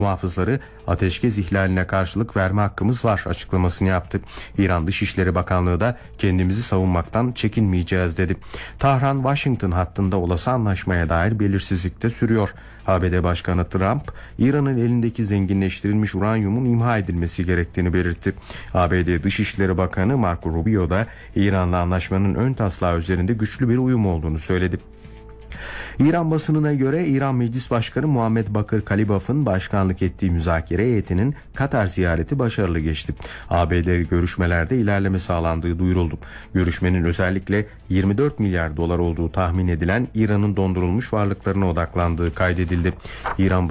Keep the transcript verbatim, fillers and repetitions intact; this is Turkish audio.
Muhafızları ateşkes ihlaline karşılık verme hakkımız var açıklamasını yaptı. İran Dışişleri Bakanlığı da kendimizi savunmaktan çekinmeyeceğiz dedi. Tahran-Washington hattında olası anlaşmaya dair belirsizlik de sürüyor. A B D Başkanı Trump, İran'ın elindeki zenginleştirilmiş uranyumun imha edilmesi gerektiğini belirtti. A B D Dışişleri Bakanı Marco Rubio da İran'la anlaşmanın ön taslağı üzerinde güçlü bir uyum olduğunu söyledi. İran basınına göre İran Meclis Başkanı Muhammed Bakır Kalibaf'ın başkanlık ettiği müzakere heyetinin Katar ziyareti başarılı geçti. A B D'li görüşmelerde ilerleme sağlandığı duyuruldu. Görüşmenin özellikle yirmi dört milyar dolar olduğu tahmin edilen İran'ın dondurulmuş varlıklarına odaklandığı kaydedildi. İran